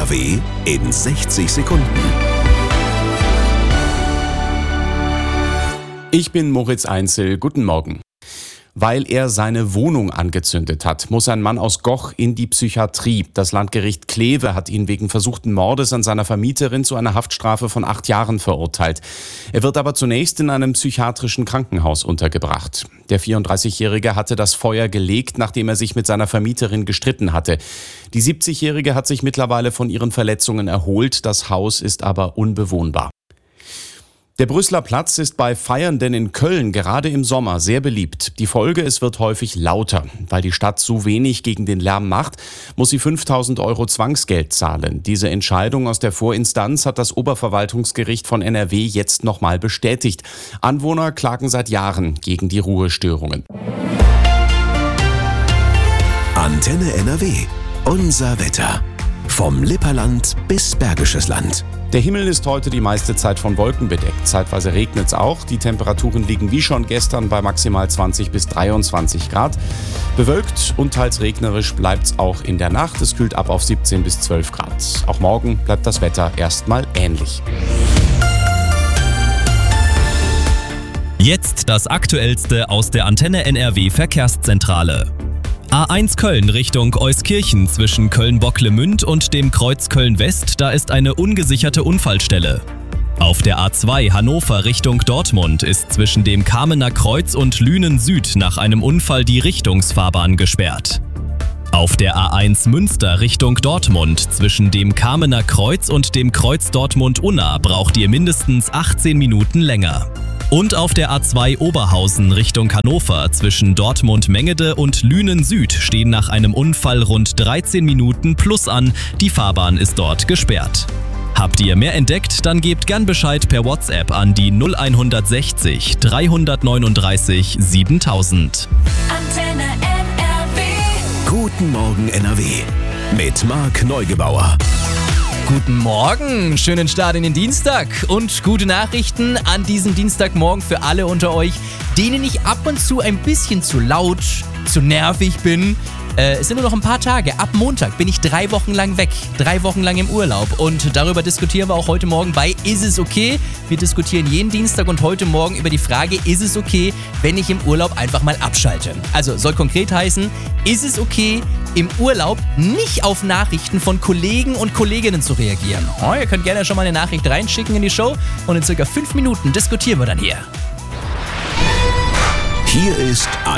NRW in 60 Sekunden. Ich bin Moritz Einzel, guten Morgen. Weil er seine Wohnung angezündet hat, muss ein Mann aus Goch in die Psychiatrie. Das Landgericht Kleve hat ihn wegen versuchten Mordes an seiner Vermieterin zu einer Haftstrafe von 8 Jahren verurteilt. Er wird aber zunächst in einem psychiatrischen Krankenhaus untergebracht. Der 34-Jährige hatte das Feuer gelegt, nachdem er sich mit seiner Vermieterin gestritten hatte. Die 70-Jährige hat sich mittlerweile von ihren Verletzungen erholt, das Haus ist aber unbewohnbar. Der Brüsseler Platz ist bei Feiernden in Köln gerade im Sommer sehr beliebt. Die Folge, es wird häufig lauter. Weil die Stadt so wenig gegen den Lärm macht, muss sie 5.000 € Zwangsgeld zahlen. Diese Entscheidung aus der Vorinstanz hat das Oberverwaltungsgericht von NRW jetzt nochmal bestätigt. Anwohner klagen seit Jahren gegen die Ruhestörungen. Antenne NRW. Unser Wetter. Vom Lipperland bis Bergisches Land. Der Himmel ist heute die meiste Zeit von Wolken bedeckt. Zeitweise regnet es auch. Die Temperaturen liegen wie schon gestern bei maximal 20 bis 23 Grad. Bewölkt und teils regnerisch bleibt es auch in der Nacht. Es kühlt ab auf 17 bis 12 Grad. Auch morgen bleibt das Wetter erstmal ähnlich. Jetzt das Aktuellste aus der Antenne NRW Verkehrszentrale. A1 Köln Richtung Euskirchen zwischen Köln-Bocklemünd und dem Kreuz Köln-West, da ist eine ungesicherte Unfallstelle. Auf der A2 Hannover Richtung Dortmund ist zwischen dem Kamener Kreuz und Lünen Süd nach einem Unfall die Richtungsfahrbahn gesperrt. Auf der A1 Münster Richtung Dortmund zwischen dem Kamener Kreuz und dem Kreuz Dortmund-Unna braucht ihr mindestens 18 Minuten länger. Und auf der A2 Oberhausen Richtung Hannover zwischen Dortmund-Mengede und Lünen Süd stehen nach einem Unfall rund 13 Minuten plus an. Die Fahrbahn ist dort gesperrt. Habt ihr mehr entdeckt? Dann gebt gern Bescheid per WhatsApp an die 0160 339 7000. Antenne NRW. Guten Morgen NRW. Mit Marc Neugebauer. Guten Morgen, schönen Start in den Dienstag und gute Nachrichten an diesem Dienstagmorgen für alle unter euch, denen ich ab und zu ein bisschen zu laut, zu nervig bin. Es sind nur noch ein paar Tage. Ab Montag bin ich 3 Wochen lang weg, 3 Wochen lang im Urlaub und darüber diskutieren wir auch heute Morgen bei Ist es okay? Wir diskutieren jeden Dienstag und heute Morgen über die Frage, ist es okay, wenn ich im Urlaub einfach mal abschalte? Also soll konkret heißen, ist es okay, im Urlaub nicht auf Nachrichten von Kollegen und Kolleginnen zu reagieren? Oh, ihr könnt gerne schon mal eine Nachricht reinschicken in die Show und in circa 5 Minuten diskutieren wir dann hier. Hier ist